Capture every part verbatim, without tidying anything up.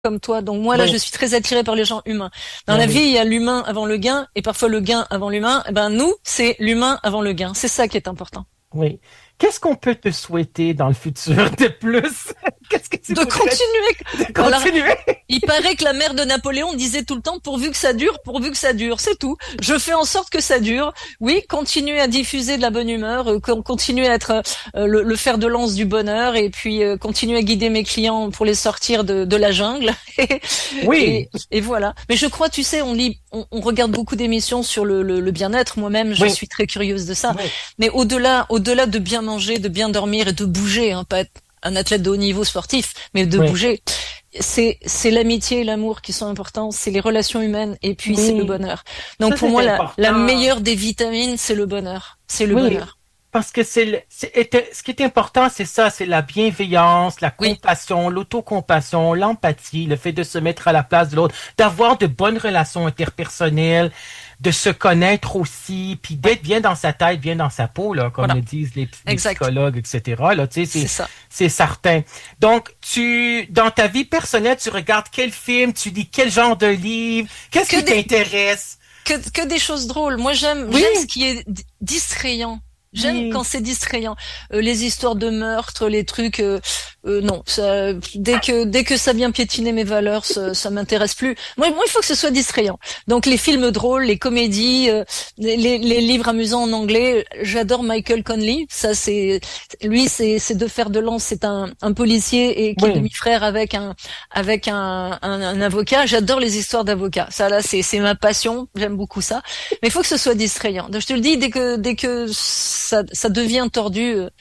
comme toi. Donc moi là, Oui. je suis très attirée par les gens humains. Dans Oui, la oui. vie, il y a l'humain avant le gain et parfois le gain avant l'humain. Eh ben nous, c'est l'humain avant le gain. C'est ça qui est important. Oui. Qu'est-ce qu'on peut te souhaiter dans le futur de plus? Qu'est-ce que tu De voudrais continuer. de Alors, continuer? il paraît que la mère de Napoléon disait tout le temps pourvu que ça dure, pourvu que ça dure, c'est tout. Je fais en sorte que ça dure. Oui, continuer à diffuser de la bonne humeur, euh, con- continuer à être euh, le, le fer de lance du bonheur et puis euh, continuer à guider mes clients pour les sortir de, de la jungle. et, Oui, et, et voilà. Mais je crois, tu sais, on lit, on, on regarde beaucoup d'émissions sur le, le, le bien-être. Moi-même, je oui, suis très curieuse de ça. oui, Mais au-delà, au-delà de bien manger, de bien dormir et de bouger, hein, pas être un athlète de haut niveau sportif, mais de oui, bouger. C'est, c'est l'amitié et l'amour qui sont importants, c'est les relations humaines et puis c'est le oui. bonheur. Donc Ça, pour c'est moi, la, la important. meilleure des vitamines, c'est le bonheur. C'est le Oui, bonheur. parce que c'est, le- c'est était- ce qui est important, c'est ça, c'est la bienveillance, la Oui, compassion, l'autocompassion, l'empathie, le fait de se mettre à la place de l'autre, d'avoir de bonnes relations interpersonnelles, de se connaître aussi, puis ouais, d'être bien dans sa tête, bien dans sa peau, là, comme voilà, le disent les, les exact. psychologues, et cetera. Là, tu sais, C'est c'est, ça. c'est certain. Donc, tu, dans ta vie personnelle, tu regardes quel film, tu lis quel genre de livre, qu'est-ce Que qui des, t'intéresse? que, que des choses drôles. Moi, j'aime, Oui, j'aime ce qui est di- distrayant. J'aime quand oui, c'est distrayant. Euh, les histoires de meurtre, les trucs, euh, euh, non. Ça, dès que dès que ça vient piétiner mes valeurs, ça, ça m'intéresse plus. Moi, moi, il faut que ce soit distrayant. Donc les films drôles, les comédies, euh, les, les, les livres amusants en anglais. J'adore Michael Connelly. Ça, c'est lui, c'est c'est de fer de lance. C'est un, un policier et qui est oui, demi-frère avec un avec un, un, un avocat. J'adore les histoires d'avocats. Ça là, c'est c'est ma passion. J'aime beaucoup ça. Mais il faut que ce soit distrayant. Donc, je te le dis, dès que dès que ça, ça devient tordu, euh,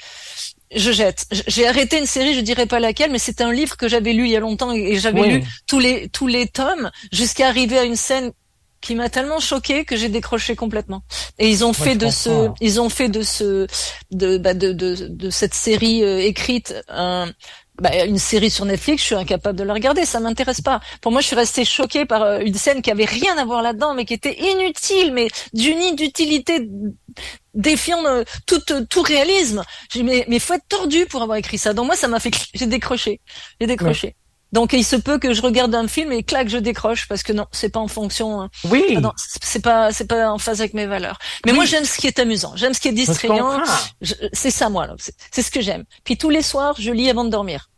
je jette. J- J'ai arrêté une série, je dirais pas laquelle, mais c'était un livre que j'avais lu il y a longtemps et et j'avais lu oui, tous les tous les tomes jusqu'à arriver à une scène qui m'a tellement choquée que j'ai décroché complètement. Et ils ont moi, fait je de ce, comprends. ils ont fait de ce, de bah, de, de de cette série euh, écrite un bah, une série sur Netflix. Je suis incapable de la regarder, ça m'intéresse pas. Pour moi, je suis restée choquée par euh, une scène qui avait rien à voir là-dedans, mais qui était inutile, mais d'une inutilité défiant euh, tout euh, tout réalisme. J'ai dit, mais mais faut être tordu pour avoir écrit ça. Donc moi, ça m'a fait, j'ai décroché, j'ai Oui, décroché. Donc il se peut que je regarde un film et clac, je décroche parce que non, c'est pas en fonction, hein. Ah non, oui, c'est pas c'est pas en phase avec mes valeurs. Mais moi, oui. j'aime ce qui est amusant, j'aime ce qui est Moi, je distrayant. comprends. Je- C'est ça moi, là. C'est c'est ce que j'aime. Puis tous les soirs, je lis avant de dormir.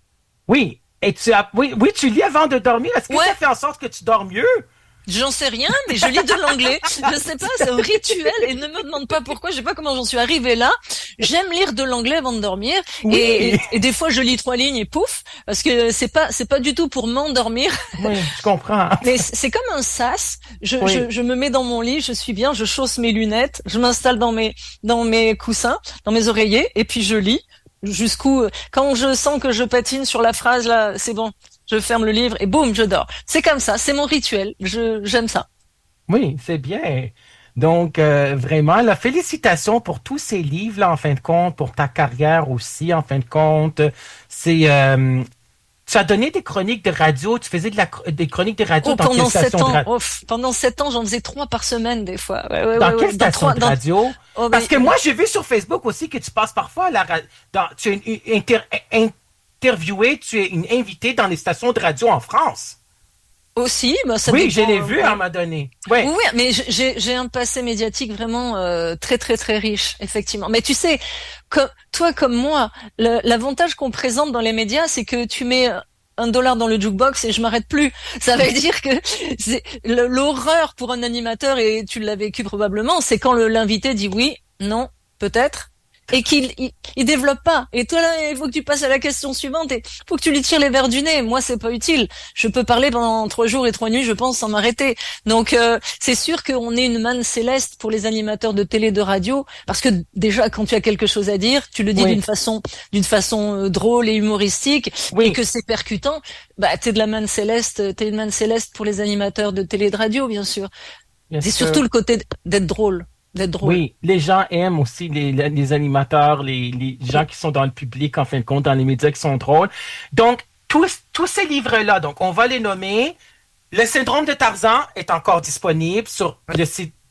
Oui. Et tu as, oui, oui, tu lis avant de dormir. Est-ce que Ouais, ça fait en sorte que tu dors mieux? j'en sais rien, mais je lis de l'anglais. Je sais pas, c'est un rituel et ne me demande pas pourquoi. Je sais pas comment j'en suis arrivée là. J'aime lire de l'anglais avant de dormir et, Oui. et, et des fois je lis trois lignes et pouf, parce que c'est pas c'est pas du tout pour m'endormir, Oui, je comprends. mais c'est c'est comme un sas. Je, je Oui, je me mets dans mon lit, je suis bien, je chausse mes lunettes, je m'installe dans mes dans mes coussins, dans mes oreillers et puis je lis jusqu'où quand je sens que je patine sur la phrase là, c'est bon. Je ferme le livre et boum, je dors. C'est comme ça, c'est mon rituel. Je j'aime ça. oui, c'est bien. Donc, euh, vraiment, la félicitation pour tous ces livres-là, en fin de compte, pour ta carrière aussi, en fin de compte. C'est, euh, tu as donné des chroniques de radio, tu faisais de la, des chroniques de radio Oh, dans quelle pendant sept station de ans, radio? oh, pff, pendant sept ans, j'en faisais trois par semaine des fois. Ouais, ouais, Dans ouais, quelle ouais. Dans station trois, de dans. radio? Oh, Parce mais que moi, j'ai vu sur Facebook aussi que tu passes parfois à la ra- dans, tu es une, une inter- interviewée, tu es une invitée dans les stations de radio en France. aussi, bah ça Oui, je dépend. l'ai euh, vu à un ouais. moment donné. Oui, Oui, oui, mais j'ai j'ai un passé médiatique vraiment euh, très très très riche, effectivement. Mais tu sais, comme toi comme moi, le- l'avantage qu'on présente dans les médias, c'est que tu mets un dollar dans le jukebox et je m'arrête plus. Ça veut dire que c'est le- l'horreur pour un animateur, et tu l'as vécu probablement, c'est quand le- l'invité dit oui, non, peut-être, et qu'il il, il développe pas. Et toi là, il faut que tu passes à la question suivante et faut que tu lui tires les verres du nez. Moi, c'est pas utile. Je peux parler pendant trois jours et trois nuits, je pense, sans m'arrêter. Donc, euh, c'est sûr qu'on est une manne céleste pour les animateurs de télé, de radio, parce que déjà, quand tu as quelque chose à dire, tu le dis oui, d'une façon, d'une façon euh, drôle et humoristique, et oui, que c'est percutant. Bah, t'es de la manne céleste, t'es une manne céleste pour les animateurs de télé, et de radio, bien sûr. bien C'est sûr. surtout le côté d'être drôle, d'être drôle. Oui, les gens aiment aussi les, les animateurs, les, les gens qui sont dans le public, en fin de compte, dans les médias qui sont drôles. Donc, tous, tous ces livres-là, donc on va les nommer. Le syndrome de Tarzan est encore disponible sur le site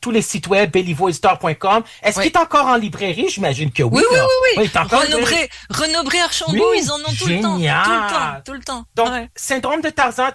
tous les sites web, bellivoistore point com. Est-ce Oui. qu'il est encore en librairie? J'imagine que oui. Oui, oui, là. oui, oui. il est encore en Renaud librairie. Bré, Renaud Bré Archambault, Oui, ils en ont tout le temps. Tout le génial. temps, tout le temps. Donc, Ouais. Syndrome de Tarzan